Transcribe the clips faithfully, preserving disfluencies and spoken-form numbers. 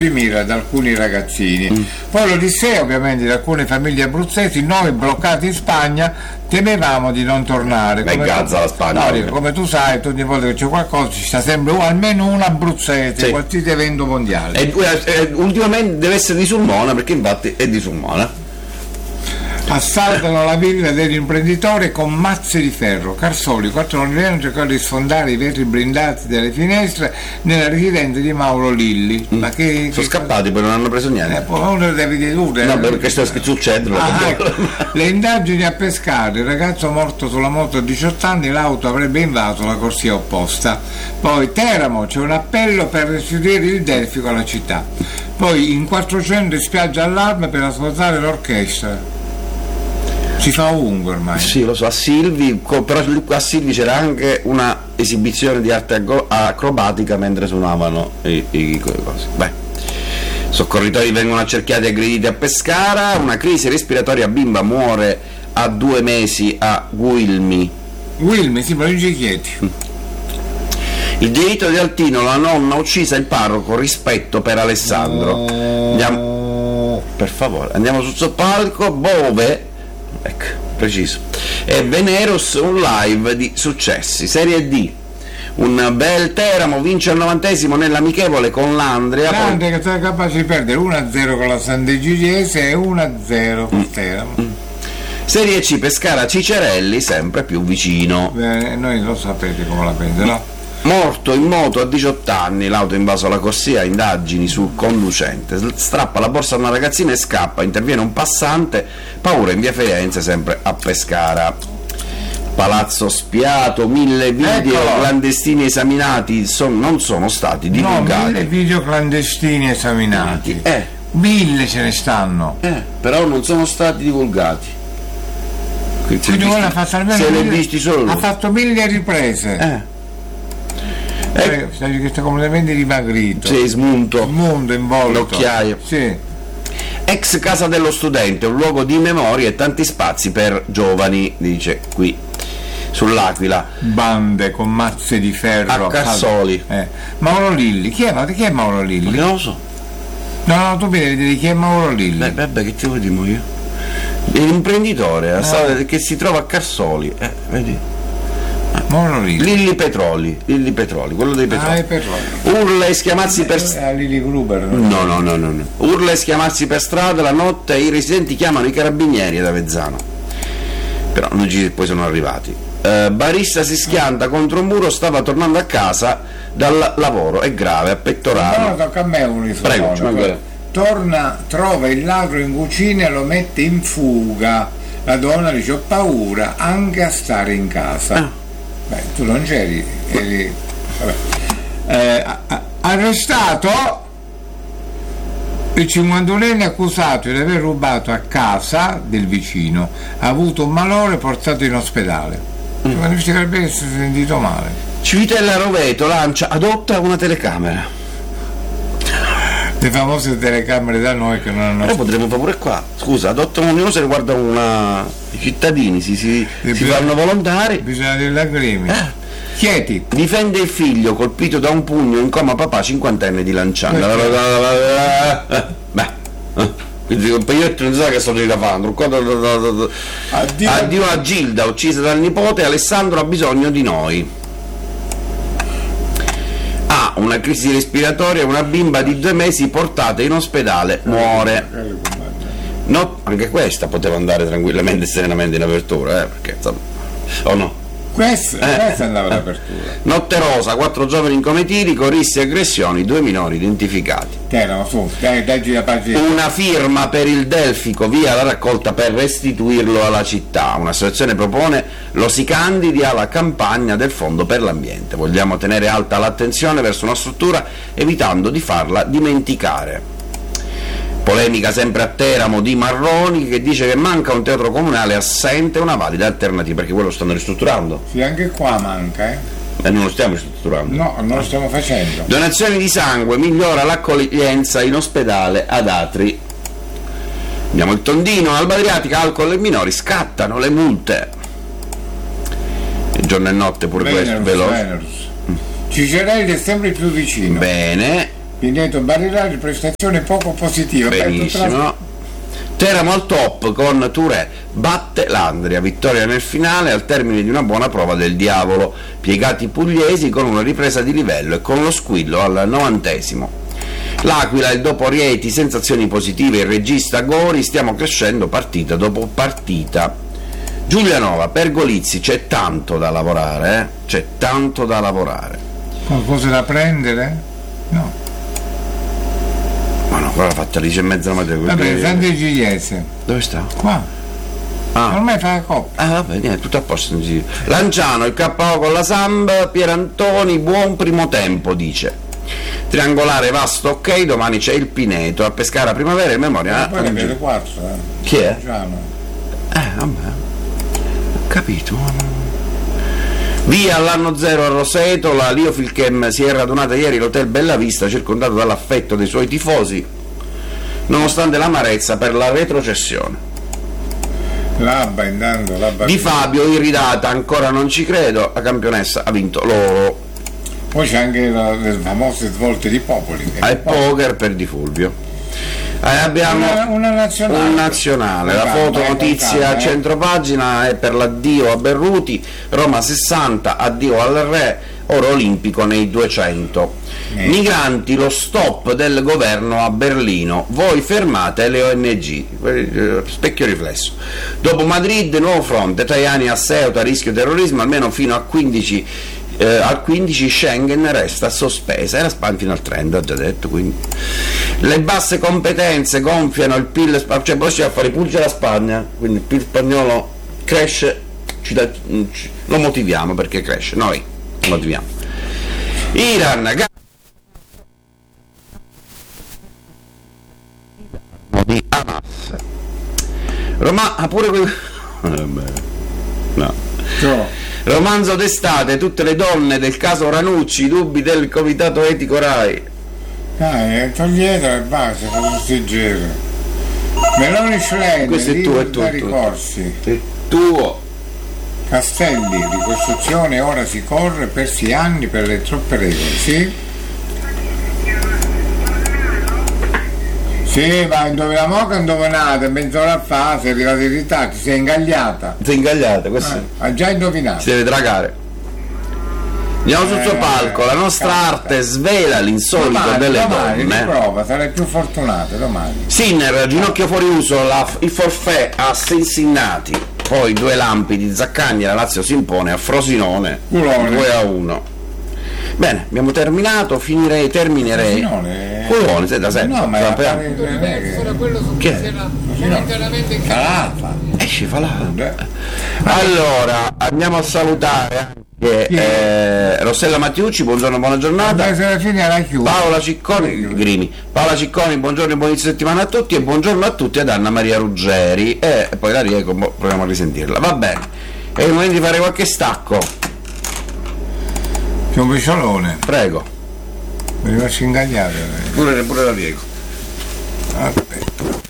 mira ad alcuni ragazzini. Mm. Poi l'odissea ovviamente di alcune famiglie abruzzesi, noi bloccati in Spagna temevamo di non tornare. Come, Gazza, la Spagna, no, come tu sai, ogni volta che c'è qualcosa ci sta sempre uh, almeno un abruzzese, sì. Qualsiasi evento mondiale. E, e, ultimamente deve essere di Sulmona, perché infatti è di Sulmona. Assaltano la villa dell'imprenditore con mazze di ferro. Carsoli, quattro norvegani cercano di sfondare i vetri blindati delle finestre nella residenza di Mauro Lilli. Mm. Ma che, sono che scappati, cosa? poi non hanno preso niente. Eh, poi uno deve dedurre. No, perché sta che succede. Ah, ecco. Le indagini a Pescara, il ragazzo morto sulla moto a diciotto anni, l'auto avrebbe invaso la corsia opposta. Poi Teramo, c'è un appello per restituire il Delfico alla città. Poi in quattrocento in spiaggia allarme per ascoltare l'orchestra. Si fa ovunque ormai. Sì, lo so, a Silvi, però a Silvi c'era anche una esibizione di arte acrobatica mentre suonavano i, i cose. Beh, soccorritori vengono accerchiati e aggrediti a Pescara, una crisi respiratoria, bimba muore a due mesi a Guilmi. Guilmi, sì, Provincia di Chieti. Mm. Il diritto di Altino, la nonna uccisa il parroco, rispetto per Alessandro. Andiamo, per favore, andiamo sul soppalco, Bove. Ecco, preciso. E Venerus, un live di successi. Serie D. Un bel Teramo vince al novantesimo nell'amichevole con l'Andria. L'Andria che sarà capace di perdere uno a zero con la Sant'Egidiese e uno a zero con mm. Teramo. Mm. Serie C, Pescara Cicerelli, sempre più vicino. Beh, noi lo sapete come la prende, no? Morto in moto a diciotto anni, l'auto invaso la corsia, indagini sul conducente, strappa la borsa a una ragazzina e scappa, interviene un passante, paura in via Firenze, sempre a Pescara. Palazzo spiato, mille video Eccolo. clandestini esaminati son, non sono stati divulgati. No, mille video clandestini esaminati. Eh. Mille ce ne stanno. Eh, però non sono stati divulgati. Quindi, Quindi visti, ha fatto almeno se mille, ne visti solo. Ha fatto mille riprese. Eh. Eh, sai che sta completamente dimagrito. Sì, smunto. Smunto, involto. L'occhiaio. Sì. Ex casa dello studente, un luogo di memoria e tanti spazi per giovani, dice qui sull'Aquila. Bande con mazze di ferro. A Cassoli. Eh. Mauro Lilli. Chi è, chi è Mauro Lilli? Perché non lo so. No, no, tu devi vedere chi è Mauro Lilli. Beh, vabbè, che ti vuoi dire io? È l'imprenditore eh. che si trova a Cassoli. Eh, vedi? Mauro Lilli. Lilli Petroli, Lilli Petroli, quello dei petroli. Ah, petroli. Urla e schiamazzi per strada. Lilli Gruber. No, no, no, no, no. Urla e schiamazzi per strada, la notte i residenti chiamano i carabinieri ad Avezzano. Però non ci poi sono arrivati. Uh, barista si schianta contro un muro, stava tornando a casa dal lavoro, è grave, a pettorale. No, tocca a me un Prego, torna, trova il ladro in cucina e lo mette in fuga. La donna dice: ho paura anche a stare in casa. Ah. Beh, tu non c'eri, eri... Vabbè. Eh, arrestato il cinquantunenne accusato di aver rubato a casa del vicino, ha avuto un malore, portato in ospedale. Mm. Quando dice che si è sentito male. Civitella Roveto lancia, adotta una telecamera. Le famose telecamere da noi che non hanno. Però potremmo fare pure qua. Scusa, adottano ognuno se ne guarda una. I cittadini si, si, si bisogna, fanno volontari. Bisogna delle lacrime. Eh. Chieti. Difende il figlio colpito da un pugno in coma papà cinquantenne di Lanciano. Beh. Quindi il paglietto non sa che sto ricavando. Addio. Addio a Gilda, uccisa dal nipote, Alessandro ha bisogno di noi. Ha una crisi respiratoria, una bimba di due mesi portata in ospedale, muore. No, anche questa poteva andare tranquillamente e serenamente in apertura, eh, perché insomma, o no? Questa, eh, questa andava d'apertura. Notte rosa, quattro giovani incometiti, corissi e aggressioni, due minori identificati. Terano, su, dai, dai la pagina. Una firma per il Delfico, via la raccolta per restituirlo alla città. Un'associazione propone lo si candidi alla campagna del Fondo per l'Ambiente. Vogliamo tenere alta l'attenzione verso una struttura evitando di farla dimenticare. Polemica sempre a Teramo di Marroni che dice che manca un teatro comunale assente una valida alternativa, perché quello lo stanno ristrutturando. Sì, anche qua manca, eh? E non lo stiamo ristrutturando. No, non lo stiamo facendo. Donazioni di sangue, migliora l'accoglienza in ospedale ad Atri. Abbiamo il tondino, Alba Adriatica, alcol e minori, scattano le multe. Il giorno e notte pure Venerus, questo, veloce. Venerus. Cicerelli è sempre più vicino. Bene. Pineto Barilari, prestazione poco positiva. Benissimo. Teramo al top con Touré, batte Landria, vittoria nel finale al termine di una buona prova del diavolo, piegati i pugliesi con una ripresa di livello e con lo squillo al novantesimo. L'Aquila, il dopo Rieti, sensazioni positive, il regista Gori, stiamo crescendo partita dopo partita. Giulianova, per Golizzi c'è tanto da lavorare, eh? C'è tanto da lavorare. Qualcosa da prendere? No. Ma no, quella l'ha fatta alle dieci e mezza la mattina. Vabbè, Sante Gigliese. Dove sta? Qua. Ah. Ormai fa la coppa. Ah vabbè, niente, tutto a posto in giro. Lanciano, il K O con la Samb, Pierantoni, buon primo tempo, dice. Triangolare vasto, ok, domani c'è il Pineto, a Pescara Primavera in memoria. Ma poi vede quarto, eh. Chi è? Giano. Eh, vabbè. Ho capito. Via all'anno zero a Roseto, la Liofilchem si è radunata ieri all'hotel Bellavista, circondato dall'affetto dei suoi tifosi, nonostante l'amarezza per la retrocessione. L'Abba intanto, l'Abba Di Fabio, irridata, ancora non ci credo, la campionessa ha vinto loro. Poi c'è anche la, le famose svolte di Popoli. Al poker per Di Fulvio. Eh, abbiamo una, una nazionale, un nazionale. La Vai, foto vai, notizia vai, a eh. centropagina è per l'addio a Berruti, Roma sessanta, addio al re, oro olimpico nei duecento. Eh. Migranti, lo stop del governo a Berlino, voi fermate le O N G, specchio riflesso. Dopo Madrid, nuovo fronte, Tajani a Ceuta, rischio terrorismo, almeno fino a quindici Eh, al quindici Schengen resta sospesa, era Spagna fino al trenta, ho già detto, quindi le basse competenze gonfiano il P I L, cioè poi si va a fare i puggi alla Spagna, quindi il P I L spagnolo cresce, ci da, ci, lo motiviamo perché cresce, noi lo motiviamo. Iran, di Hamas, Roma, ah, pure quel... no. No. Romanzo d'estate, tutte le donne del caso Ranucci, i dubbi del comitato etico Rai. Dai, toglietelo e basta, fa tutti i giri. Meloni Schlein, Questo è tuo, è tuo, da è tuo. ricorsi. È tuo. Castelli, ricostruzione, ora si corre, persi anni per le troppe regole, sì? Sì, ma indovina che indovinate, mezz'ora a fa, sei arrivata in ritardo, ti sei ingagliata. Sei ingagliata, questo Ah, ha già indovinato. si deve dragare. Andiamo sul suo Eh, palco, la nostra canta. arte svela l'insolito Domani, delle domani, donne. riprova, sarai più fortunata domani. Sinner, ginocchio fuori uso, la, il forfait a Cincinnati, poi due lampi di Zaccagni, la Lazio si impone a Frosinone Culone. due a uno. Bene, abbiamo terminato, finirei, terminerei. Frosinone? Culone, sei da sempre. No, ma è Sappiamo. Era quello su Che cui è? si era momentaneamente in Calafa. Esci, fa là. Eh. Allora, andiamo a salutare anche eh, Rossella Mattiucci, buongiorno, buona giornata. Vabbè, se alla fine era chiusa. Paola Cicconi, Grimi. Paola Cicconi, buongiorno e buon inizio settimana a tutti e buongiorno a tutti ad Anna Maria Ruggeri. E poi la Rieco, boh, proviamo a risentirla. Va bene, è il momento di fare qualche stacco. C'è un pesciolone. Prego. Mi rilascio ingagliato. Pure, pure la Rieco. Aspetta.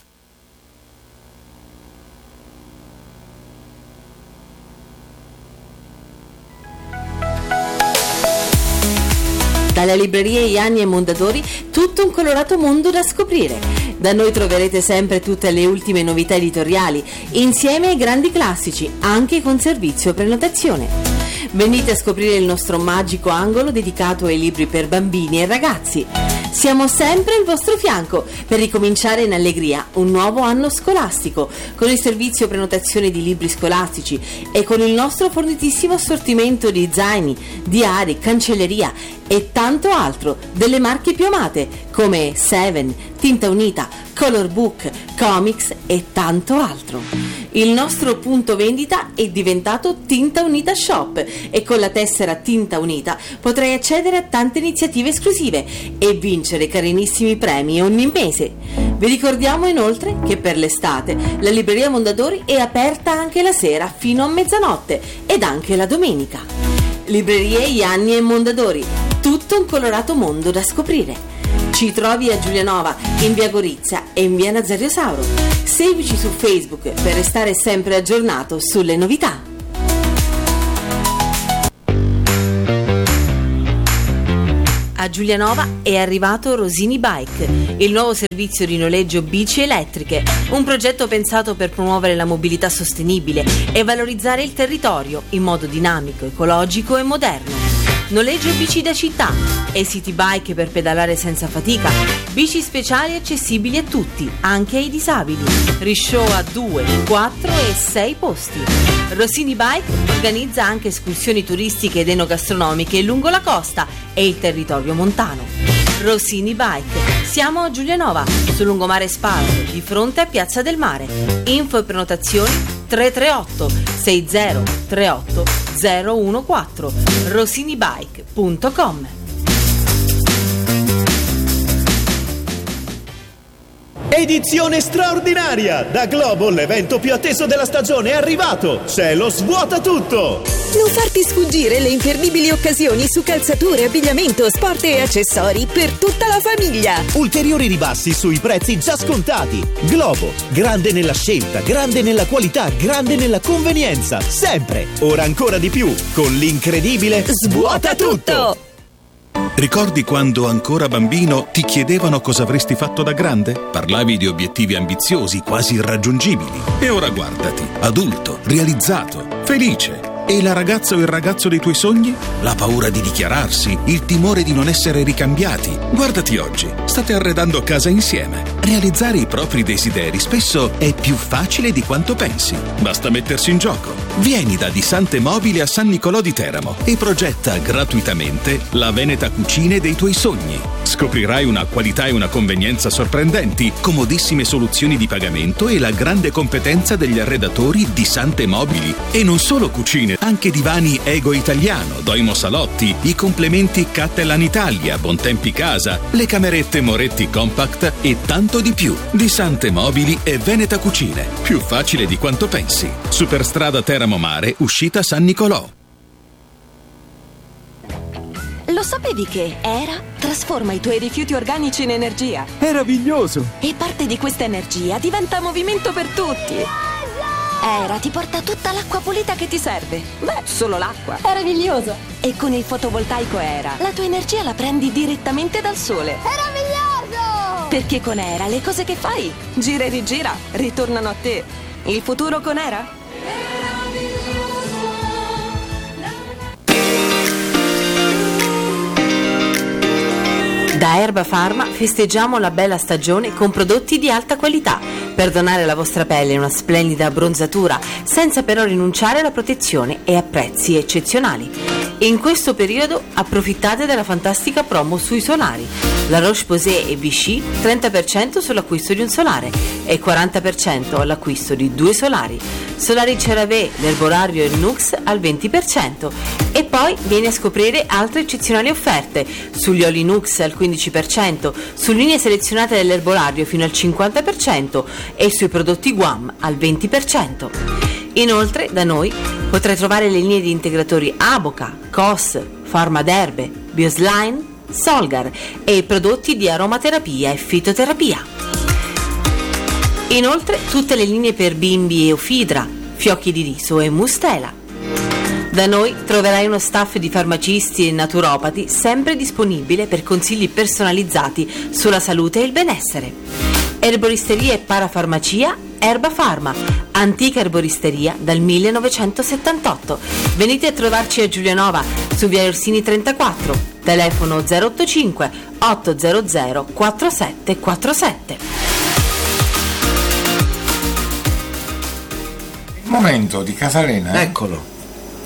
Dalla libreria Ianni e Mondadori, tutto un colorato mondo da scoprire. Da noi troverete sempre tutte le ultime novità editoriali, insieme ai grandi classici, anche con servizio prenotazione. Venite a scoprire il nostro magico angolo dedicato ai libri per bambini e ragazzi. Siamo sempre al vostro fianco per ricominciare in allegria un nuovo anno scolastico con il servizio prenotazione di libri scolastici e con il nostro fornitissimo assortimento di zaini, diari, cancelleria e tanto altro delle marche più amate come Seven, Tinta Unita, Color Book, Comics e tanto altro. Il nostro punto vendita è diventato Tinta Unita Shop e con la tessera Tinta Unita potrai accedere a tante iniziative esclusive e vincere carinissimi premi ogni mese. Vi ricordiamo inoltre che per l'estate la libreria Mondadori è aperta anche la sera fino a mezzanotte ed anche la domenica. Librerie Ianni e Mondadori, tutto un colorato mondo da scoprire. Ci trovi a Giulianova, in via Gorizia e in via Nazario Sauro. Seguici su Facebook per restare sempre aggiornato sulle novità. A Giulianova è arrivato Rosini Bike, il nuovo servizio di noleggio bici elettriche, un progetto pensato per promuovere la mobilità sostenibile e valorizzare il territorio in modo dinamico, ecologico e moderno. Noleggio bici da città e city bike per pedalare senza fatica, bici speciali accessibili a tutti, anche ai disabili, rishow a due, quattro e sei posti. Rosini Bike organizza anche escursioni turistiche ed enogastronomiche lungo la costa e il territorio montano. Rosini Bike, siamo a Giulianova, sul lungomare Spalto, di fronte a Piazza del Mare. Info e prenotazioni tre tre otto sei zero tre otto zero uno quattro rosinibike punto com. Edizione straordinaria! Da Globo l'evento più atteso della stagione è arrivato! C'è lo Svuota Tutto! Non farti sfuggire le imperdibili occasioni su calzature, abbigliamento, sport e accessori per tutta la famiglia! Ulteriori ribassi sui prezzi già scontati! Globo, grande nella scelta, grande nella qualità, grande nella convenienza! Sempre! Ora ancora di più! Con l'incredibile Svuota Tutto! Ricordi quando ancora bambino ti chiedevano cosa avresti fatto da grande? Parlavi di obiettivi ambiziosi, quasi irraggiungibili. E ora guardati, adulto, realizzato, felice. E la ragazza o il ragazzo dei tuoi sogni? La paura di dichiararsi, il timore di non essere ricambiati. Guardati oggi, state arredando casa insieme. Realizzare i propri desideri spesso è più facile di quanto pensi. Basta mettersi in gioco. Vieni da Disante Mobili a San Nicolò di Teramo e progetta gratuitamente la Veneta Cucine dei tuoi sogni. Scoprirai una qualità e una convenienza sorprendenti, comodissime soluzioni di pagamento e la grande competenza degli arredatori Disante Mobili. E non solo cucine, anche divani Ego Italiano, Doimo Salotti, i complementi Cattelan Italia, Bontempi Casa, le camerette Moretti Compact e tanto di più. Disante Mobili e Veneta Cucine. Più facile di quanto pensi. Superstrada Teramo Mare, uscita San Nicolò. Lo sapevi che Era trasforma i tuoi rifiuti organici in energia? Meraviglioso! E parte di questa energia diventa movimento per tutti. Era ti porta tutta l'acqua pulita che ti serve. Beh, solo l'acqua. Meraviglioso! E con il fotovoltaico Era la tua energia la prendi direttamente dal sole. Meraviglioso! Perché con Era le cose che fai, gira e rigira, ritornano a te. Il futuro con Era? Da Erba Pharma festeggiamo la bella stagione con prodotti di alta qualità per donare alla vostra pelle una splendida abbronzatura senza però rinunciare alla protezione e a prezzi eccezionali. In questo periodo approfittate della fantastica promo sui solari. La Roche-Posay e Vichy trenta per cento sull'acquisto di un solare e quaranta per cento all'acquisto di due solari. Solari CeraVe, l'erbolario e il Nux al venti per cento. E poi vieni a scoprire altre eccezionali offerte sugli oli Nux al quindici per cento, su linee selezionate dell'erbolario fino al cinquanta per cento e sui prodotti Guam al venti per cento. Inoltre da noi potrai trovare le linee di integratori Aboca, C O S, Pharmaderbe, Bioslime, Solgar e i prodotti di aromaterapia e fitoterapia. Inoltre tutte le linee per bimbi e Eufidra, fiocchi di riso e mustela. Da noi troverai uno staff di farmacisti e naturopati sempre disponibile per consigli personalizzati sulla salute e il benessere. Erboristeria e parafarmacia Erba Pharma, antica erboristeria dal millenovecentosettantotto. Venite a trovarci a Giulianova su via Orsini trentaquattro, telefono zero otto cinque otto zero zero quattro sette quattro sette. Momento di Casalena. Eh? Eccolo.